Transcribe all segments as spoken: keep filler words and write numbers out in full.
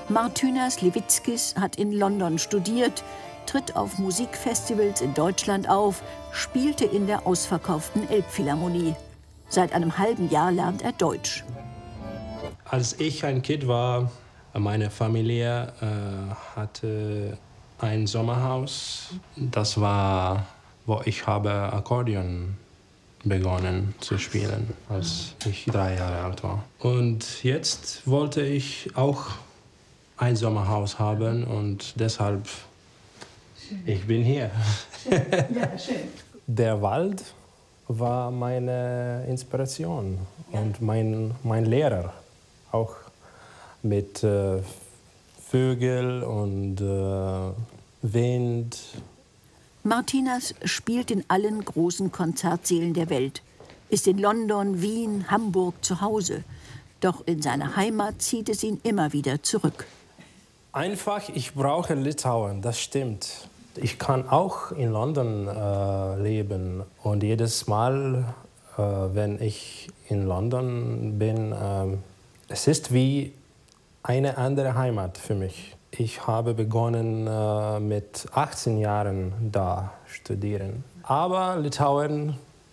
Martynas Levickis hat in London studiert, tritt auf Musikfestivals in Deutschland auf, spielte in der ausverkauften Elbphilharmonie. Seit einem halben Jahr lernt er Deutsch. Als ich ein Kind war, meine Familie äh, hatte ein Sommerhaus. Das war, wo ich habe Akkordeon begonnen zu spielen, als ich drei Jahre alt war. Und jetzt wollte ich auch ein Sommerhaus haben und deshalb ich bin hier. Schön. Ja, schön. Der Wald war meine Inspiration und mein, mein Lehrer, auch mit äh, Vögeln und äh, Wind. Martynas spielt in allen großen Konzertsälen der Welt, ist in London, Wien, Hamburg zu Hause. Doch in seine Heimat zieht es ihn immer wieder zurück. Einfach, ich brauche Litauen, das stimmt. Ich kann auch in London äh, leben und jedes Mal, äh, wenn ich in London bin, äh, es ist wie eine andere Heimat für mich. Ich habe begonnen äh, mit achtzehn Jahren da studieren. Aber Litauen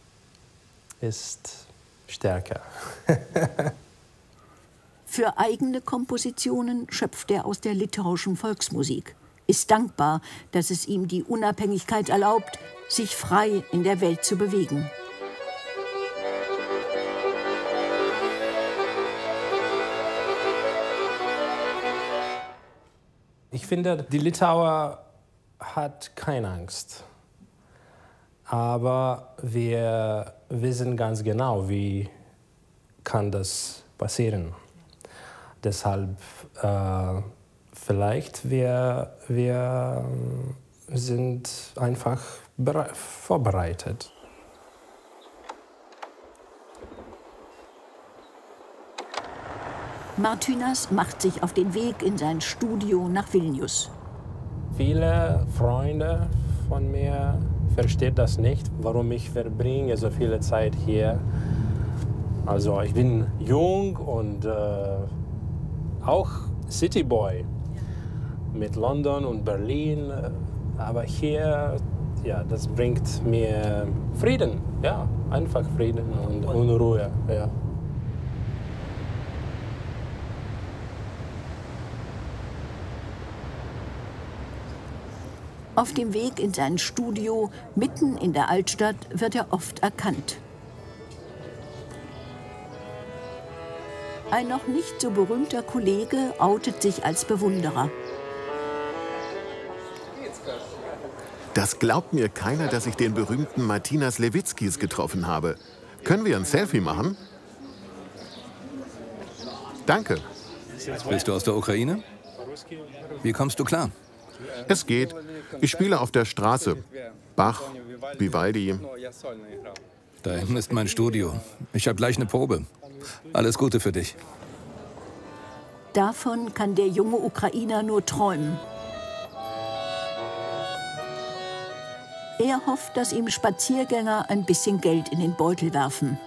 ist stärker. Für eigene Kompositionen schöpft er aus der litauischen Volksmusik, ist dankbar, dass es ihm die Unabhängigkeit erlaubt, sich frei in der Welt zu bewegen. Ich finde, die Litauer hat keine Angst. Aber wir wissen ganz genau, wie kann das passieren. Deshalb äh, vielleicht wir, wir sind einfach vorbereitet. Martynas macht sich auf den Weg in sein Studio nach Vilnius. Viele Freunde von mir verstehen das nicht, warum ich verbringe so viele Zeit hier. Also ich bin jung und äh, auch Cityboy mit London und Berlin. Aber hier, ja, das bringt mir Frieden, ja, einfach Frieden und, und Ruhe, ja. Auf dem Weg in sein Studio, mitten in der Altstadt, wird er oft erkannt. Ein noch nicht so berühmter Kollege outet sich als Bewunderer. Das glaubt mir keiner, dass ich den berühmten Martynas Levickis getroffen habe. Können wir ein Selfie machen? Danke. Bist du aus der Ukraine? Wie kommst du klar? Es geht. Ich spiele auf der Straße. Bach, Vivaldi. Da hinten ist mein Studio. Ich habe gleich eine Probe. Alles Gute für dich. Davon kann der junge Ukrainer nur träumen. Er hofft, dass ihm Spaziergänger ein bisschen Geld in den Beutel werfen.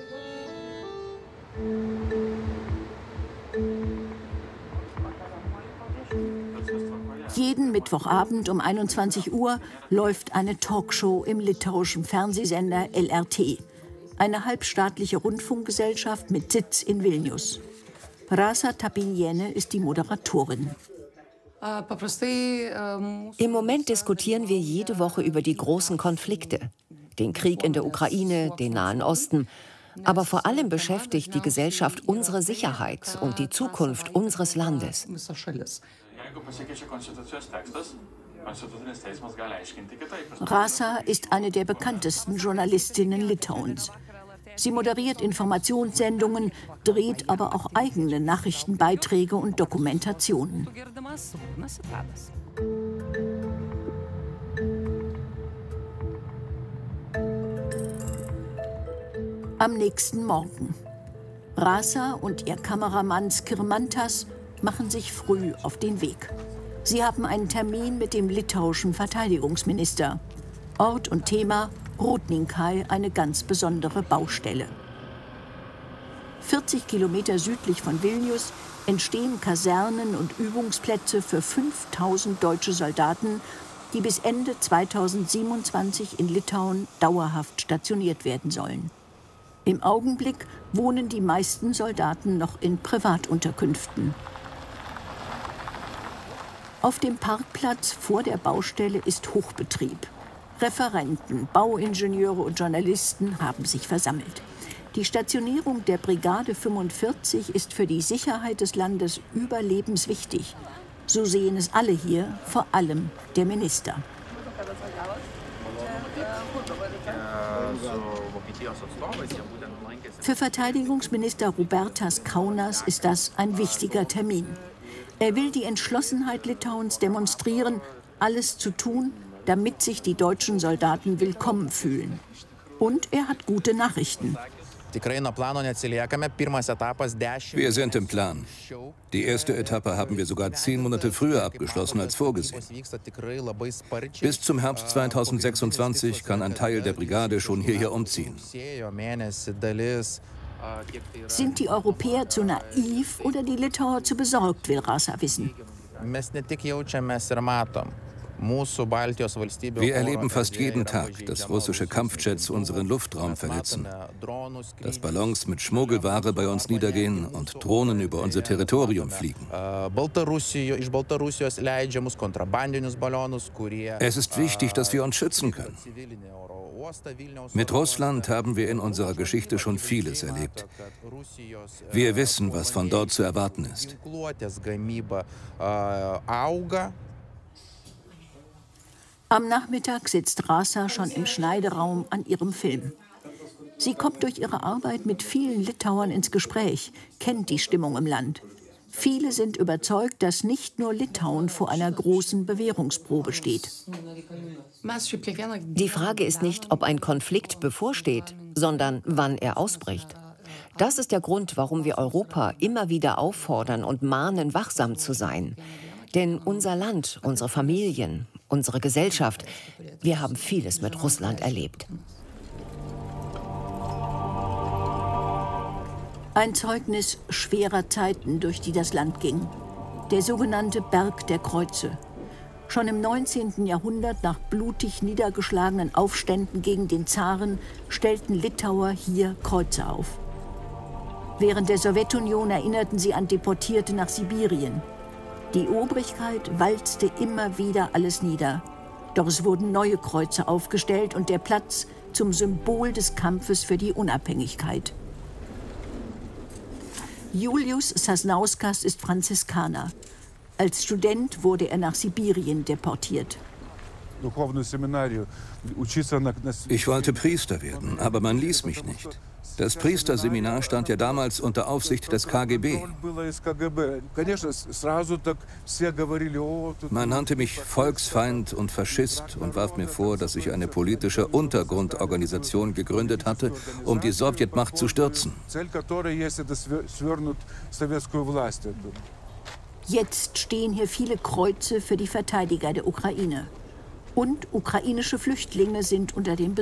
Jeden Mittwochabend um einundzwanzig Uhr läuft eine Talkshow im litauischen Fernsehsender L R T, eine halbstaatliche Rundfunkgesellschaft mit Sitz in Vilnius. Rasa Tapiniene ist die Moderatorin. Im Moment diskutieren wir jede Woche über die großen Konflikte. Den Krieg in der Ukraine, den Nahen Osten. Aber vor allem beschäftigt die Gesellschaft unsere Sicherheit und die Zukunft unseres Landes. Rasa ist eine der bekanntesten Journalistinnen Litauens. Sie moderiert Informationssendungen, dreht aber auch eigene Nachrichtenbeiträge und Dokumentationen. Am nächsten Morgen. Rasa und ihr Kameramann Skirmantas machen sich früh auf den Weg. Sie haben einen Termin mit dem litauischen Verteidigungsminister. Ort und Thema: Rudninkai, eine ganz besondere Baustelle. vierzig Kilometer südlich von Vilnius entstehen Kasernen und Übungsplätze für fünftausend deutsche Soldaten, die bis Ende zweitausendsiebenundzwanzig in Litauen dauerhaft stationiert werden sollen. Im Augenblick wohnen die meisten Soldaten noch in Privatunterkünften. Auf dem Parkplatz vor der Baustelle ist Hochbetrieb. Referenten, Bauingenieure und Journalisten haben sich versammelt. Die Stationierung der Brigade fünfundvierzig ist für die Sicherheit des Landes überlebenswichtig. So sehen es alle hier, vor allem der Minister. Für Verteidigungsminister Rubertas Kaunas ist das ein wichtiger Termin. Er will die Entschlossenheit Litauens demonstrieren, alles zu tun, damit sich die deutschen Soldaten willkommen fühlen. Und er hat gute Nachrichten. Wir sind im Plan. Die erste Etappe haben wir sogar zehn Monate früher abgeschlossen als vorgesehen. Bis zum Herbst zweitausendsechsundzwanzig kann ein Teil der Brigade schon hierher umziehen. Sind die Europäer zu naiv oder die Litauer zu besorgt, will Rasa wissen. Wir erleben fast jeden Tag, dass russische Kampfjets unseren Luftraum verletzen, dass Ballons mit Schmuggelware bei uns niedergehen und Drohnen über unser Territorium fliegen. Es ist wichtig, dass wir uns schützen können. Mit Russland haben wir in unserer Geschichte schon vieles erlebt. Wir wissen, was von dort zu erwarten ist. Am Nachmittag sitzt Rasa schon im Schneideraum an ihrem Film. Sie kommt durch ihre Arbeit mit vielen Litauern ins Gespräch, kennt die Stimmung im Land. Viele sind überzeugt, dass nicht nur Litauen vor einer großen Bewährungsprobe steht. Die Frage ist nicht, ob ein Konflikt bevorsteht, sondern wann er ausbricht. Das ist der Grund, warum wir Europa immer wieder auffordern und mahnen, wachsam zu sein. Denn unser Land, unsere Familien, unsere Gesellschaft, wir haben vieles mit Russland erlebt. Ein Zeugnis schwerer Zeiten, durch die das Land ging. Der sogenannte Berg der Kreuze. Schon im neunzehnten Jahrhundert, nach blutig niedergeschlagenen Aufständen gegen den Zaren, stellten Litauer hier Kreuze auf. Während der Sowjetunion erinnerten sie an Deportierte nach Sibirien. Die Obrigkeit walzte immer wieder alles nieder. Doch es wurden neue Kreuze aufgestellt und der Platz zum Symbol des Kampfes für die Unabhängigkeit. Julius Sasnauskas ist Franziskaner. Als Student wurde er nach Sibirien deportiert. Ich wollte Priester werden, aber man ließ mich nicht. Das Priesterseminar stand ja damals unter Aufsicht des K G B. Man nannte mich Volksfeind und Faschist und warf mir vor, dass ich eine politische Untergrundorganisation gegründet hatte, um die Sowjetmacht zu stürzen. Jetzt stehen hier viele Kreuze für die Verteidiger der Ukraine. Und ukrainische Flüchtlinge sind unter den